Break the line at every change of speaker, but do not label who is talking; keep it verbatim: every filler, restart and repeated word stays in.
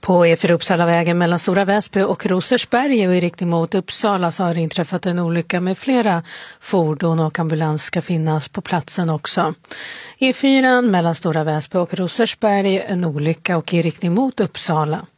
På E fyra Uppsalavägen mellan Stora Väsby och Rosersberg och i riktning mot Uppsala så har det inträffat en olycka med flera fordon och ambulans ska finnas på platsen också. E fyra mellan Stora Väsby och Rosersberg en olycka och i riktning mot Uppsala.